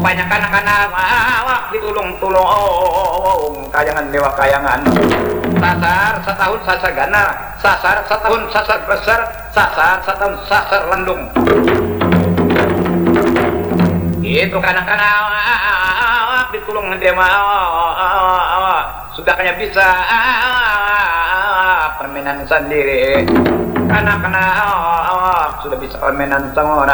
rupanya kanak-kanak ditulung-tulung kayangan dewa kayangan sasar setahun sasar gana sasar setahun sasar besar sasar setahun sasar lendung itu kanak-kanak ditulung dewa sudah kayak bisa permainan sendiri kanak-kanak sudah bisa permainan semua